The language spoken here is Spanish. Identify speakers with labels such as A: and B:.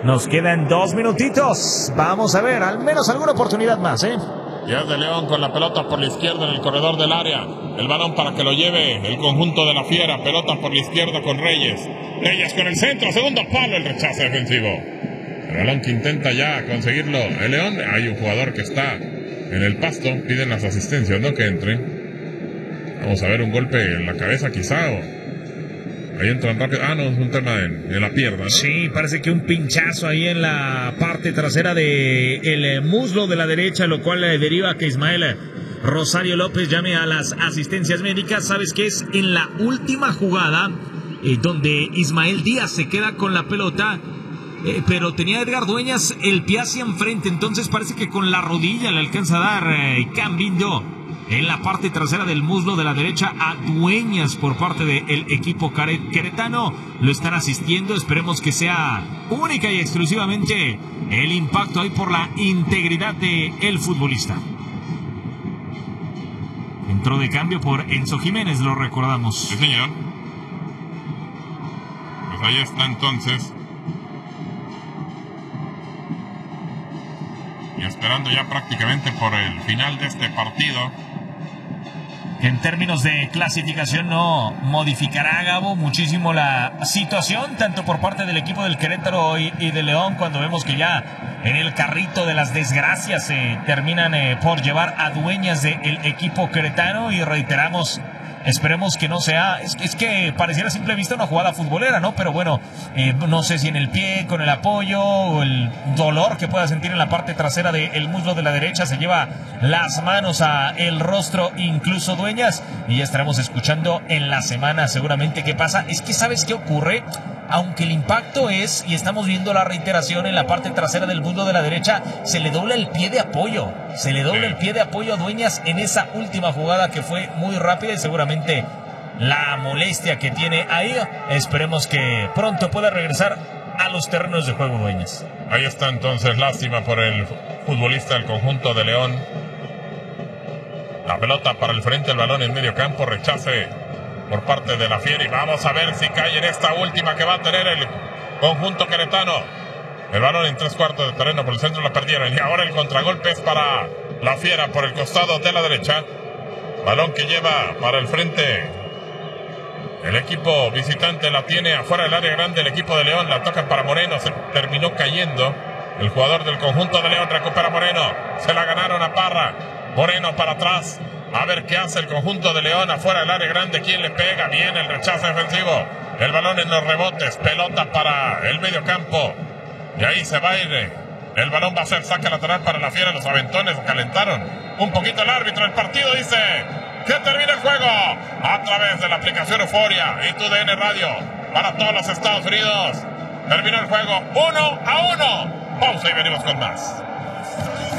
A: Nos quedan 2 minutitos. Vamos a ver, al menos alguna oportunidad más, ¿eh?
B: Ya es de León con la pelota por la izquierda en el corredor del área. El balón para que lo lleve el conjunto de la Fiera. Pelota por la izquierda con Reyes. Reyes con el centro, segundo palo, el rechazo defensivo. El balón que intenta ya conseguirlo el León. Hay un jugador que está en el pasto. Piden las asistencias, no que entre. Vamos a ver un golpe en la cabeza quizá. Ahí entran rápido. No, es un tema en la pierna, ¿no?
A: Sí, parece que un pinchazo ahí en la parte trasera del muslo de la derecha, lo cual deriva a que Ismael Rosario López llame a las asistencias médicas. ¿Sabes qué es? En la última jugada, donde Ismael Díaz se queda con la pelota, pero tenía Edgar Dueñas el pie hacia enfrente, entonces parece que con la rodilla le alcanza a dar Cambindo en la parte trasera del muslo de la derecha a Dueñas por parte del equipo queretano. Lo están asistiendo, esperemos que sea única y exclusivamente el impacto ahí por la integridad del futbolista. Entró de cambio por Enzo Jiménez, lo recordamos.
B: Sí, señor. Pues ahí está entonces. Y esperando ya prácticamente por el final de este partido.
A: En términos de clasificación no modificará, Gabo, muchísimo la situación, tanto por parte del equipo del Querétaro y de León, cuando vemos que ya en el carrito de las desgracias se terminan por llevar a Dueñas del equipo queretano. Y reiteramos, esperemos que no sea, es que pareciera a simple vista una jugada futbolera, ¿no? Pero bueno, no sé si en el pie, con el apoyo o el dolor que pueda sentir en la parte trasera del muslo de la derecha, se lleva las manos a el rostro, incluso Dueñas, y ya estaremos escuchando en la semana seguramente qué pasa. Es que ¿sabes qué ocurre? Aunque el impacto es, y estamos viendo la reiteración en la parte trasera del muslo de la derecha, se le dobla el pie de apoyo. Se le dobla el pie de apoyo a Dueñas en esa última jugada que fue muy rápida, y seguramente la molestia que tiene ahí, esperemos que pronto pueda regresar a los terrenos de juego Dueñas.
B: Ahí está entonces, lástima por el futbolista del conjunto de León. La pelota para el frente, el balón en medio campo, rechace por parte de la Fiera, y vamos a ver si cae en esta última que va a tener el conjunto queretano. El balón en 3/4 de terreno, por el centro la perdieron, y ahora el contragolpe es para la Fiera por el costado de la derecha. Balón que lleva para el frente el equipo visitante, la tiene afuera del área grande el equipo de León, la tocan para Moreno, se terminó cayendo el jugador del conjunto de León, recupera Moreno, se la ganaron a Parra, Moreno para atrás, a ver qué hace el conjunto de León afuera del área grande, quién le pega, bien el rechazo defensivo, el balón en los rebotes, pelota para el medio campo, y ahí se va a ir, el balón va a ser saque lateral para la Fiera, los aventones calentaron un poquito el árbitro, el partido dice que termina el juego a través de la aplicación Euforia y TUDN Radio para todos los Estados Unidos. Terminó el juego 1-1. Pausa y venimos con más.